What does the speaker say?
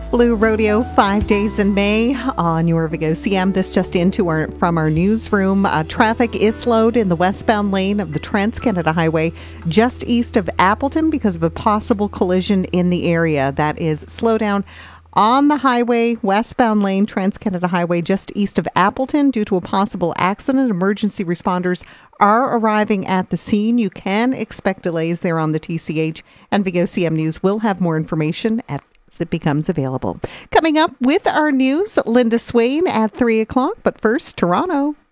Blue Rodeo 5 days in May on your Vigo CM. This just from our newsroom. Traffic is slowed in the westbound lane of the Trans-Canada Highway just east of Appleton because of a possible collision in the area. That is slowdown on the highway, westbound lane, Trans-Canada Highway just east of Appleton due to a possible accident. Emergency responders are arriving at the scene. You can expect delays there on the TCH, and Vigo CM News will have more information as it becomes available. Coming up with our news, Linda Swain at 3 o'clock. But first, Toronto.